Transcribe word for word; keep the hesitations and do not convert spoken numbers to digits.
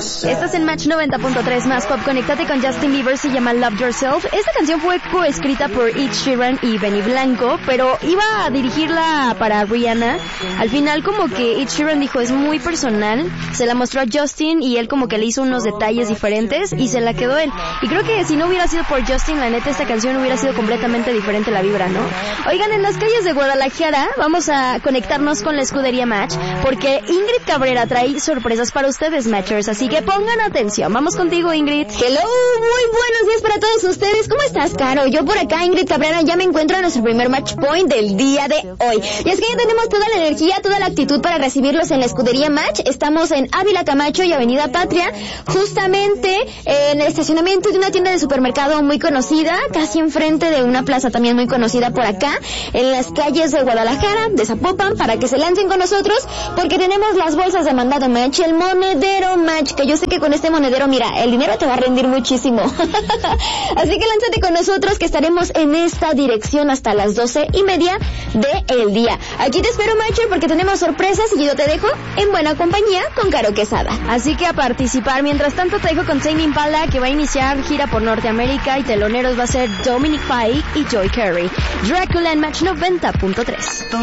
Estás en Match noventa punto tres más pop. Conéctate con Justin Bieber, se llama Love Yourself. Esta canción fue coescrita por Ed Sheeran y Benny Blanco, pero iba a dirigirla para Rihanna. Al final como que Ed Sheeran dijo es muy personal, se la mostró a Justin y él como que le hizo unos detalles diferentes y se la quedó él. Y creo que si no hubiera sido por Justin, la neta esta canción hubiera sido completamente diferente la vibra, ¿no? Oigan, en las calles de Guadalajara vamos a conectarnos con la escudería Match, porque Ingrid Cabrera trae sorpresas para ustedes, Matchers, así que pongan atención. Vamos contigo, Ingrid. Hello, muy buenos días para todos ustedes. ¿Cómo estás, Caro? Yo por acá, Ingrid Cabrera, ya me encuentro en nuestro primer Match Point del día de hoy. Y es que ya tenemos toda la energía, toda la actitud para recibirlos en la escudería Match. Estamos en Ávila Camacho y Avenida Patria, justamente en el estacionamiento de una tienda de supermercado muy conocida, casi enfrente de una plaza también muy conocida por acá, en las calles de Guadalajara, de Zapopan, para que se lancen con nosotros, porque tenemos las bolsas de mandado Match, el monedero Match, que yo sé que con este monedero, mira, el dinero te va a rendir muchísimo. Así que lánzate con nosotros, que estaremos en esta dirección hasta las doce y media del día. Aquí te espero, Matcher, porque tenemos sorpresas y yo te dejo en buena compañía con Caro Quesada. Así que a participar. Mientras tanto te dejo con Tame Impala, que va a iniciar gira por Norteamérica, y teloneros va a ser Dominic Fike y Joy Carey. Dracula en Match noventa punto tres.